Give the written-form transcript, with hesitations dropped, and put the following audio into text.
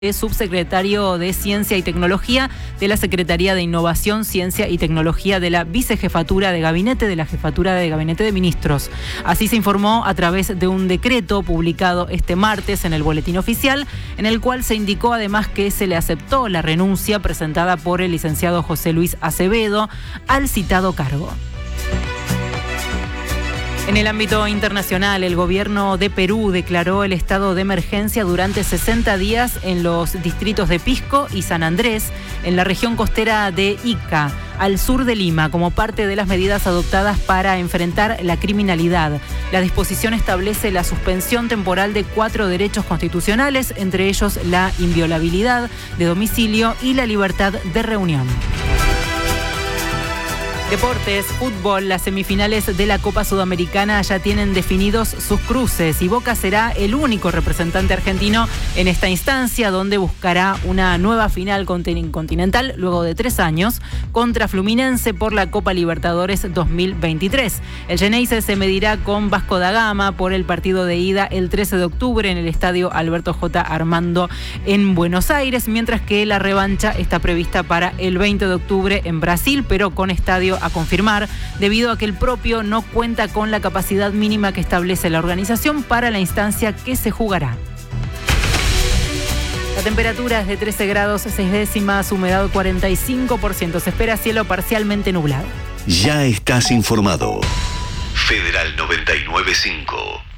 Es subsecretario de Ciencia y Tecnología de la Secretaría de Innovación, Ciencia y Tecnología de la Vicejefatura de Gabinete de la Jefatura de Gabinete de Ministros. Así se informó a través de un decreto publicado este martes en el Boletín Oficial, en el cual se indicó además que se le aceptó la renuncia presentada por el licenciado José Luis Acevedo al citado cargo. En el ámbito internacional, el gobierno de Perú declaró el estado de emergencia durante 60 días en los distritos de Pisco y San Andrés, en la región costera de Ica, al sur de Lima, como parte de las medidas adoptadas para enfrentar la criminalidad. La disposición establece la suspensión temporal de 4 derechos constitucionales, entre ellos la inviolabilidad de domicilio y la libertad de reunión. Deportes, fútbol, las semifinales de la Copa Sudamericana ya tienen definidos sus cruces y Boca será el único representante argentino en esta instancia, donde buscará una nueva final continental luego de 3 años contra Fluminense por la Copa Libertadores 2023. El Xeneize se medirá con Vasco da Gama por el partido de ida el 13 de octubre en el estadio Alberto J. Armando en Buenos Aires, mientras que la revancha está prevista para el 20 de octubre en Brasil, pero con estadio a confirmar, debido a que el propio no cuenta con la capacidad mínima que establece la organización para la instancia que se jugará. La temperatura es de 13 grados 6 décimas, humedad 45%. Se espera cielo parcialmente nublado. Ya estás informado. Federal 99.5.